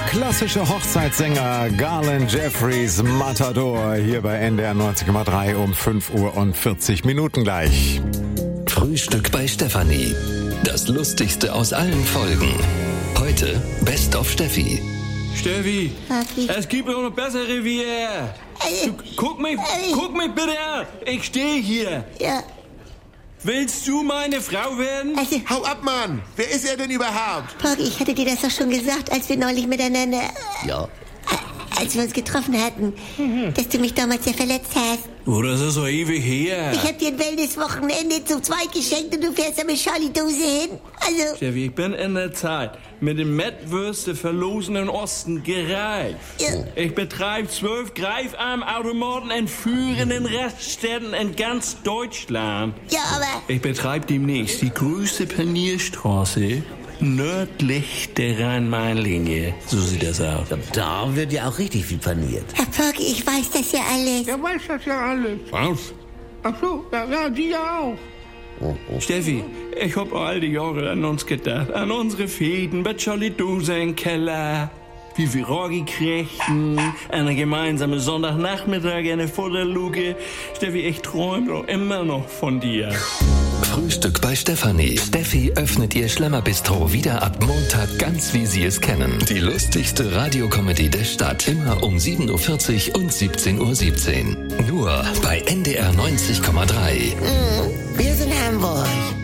klassische Hochzeitssänger Garland Jeffries Matador hier bei NDR 90,3 um 5:40 gleich. Frühstück bei Stefanie. Das Lustigste aus allen Folgen. Heute Best of Steffi. Steffi, es gibt noch bessere wie er. Guck mich bitte an. Ich stehe hier. Ja. Willst du meine Frau werden? Also, Hau ab, Mann! Wer ist er denn überhaupt? Porgy, ich hatte dir das doch schon gesagt, als wir neulich miteinander... Ja. Als wir uns getroffen hatten, dass du mich damals ja verletzt hast. Oh, das ist so ewig her. Ich hab dir ein Wellness-Wochenende zu zweit geschenkt und du fährst da mit Charlie-Dose hin. Also... Steffi, ich bin in der Zeit mit dem Mettwürste verlosenen Osten gereift. Ja. Ich betreibe 12 Greifarmautomaten in führenden Raststätten in ganz Deutschland. Ja, aber... Ich betreibe demnächst die größte Panierstraße nördlich der Rhein-Main-Linie. So sieht das aus. Da wird ja auch richtig viel paniert. Herr Porgy, ich weiß das ja alles. Er weiß das ja alles. Was? Ach so, ja, die ja auch. Steffi, ich hab all die Jahre an uns gedacht. An unsere Fäden bei Charlie Dose im Keller. Wie wir Roggi kriegten. Eine gemeinsame Sonntagnachmittag in der Futterluke. Steffi, ich träume doch immer noch von dir. Frühstück bei Stefanie. Steffi öffnet ihr Schlemmerbistro wieder ab Montag, ganz wie Sie es kennen. Die lustigste Radiokomödie der Stadt. Immer um 7:40 und 17:17 Nur bei NDR 90,3. Wir sind Hamburg.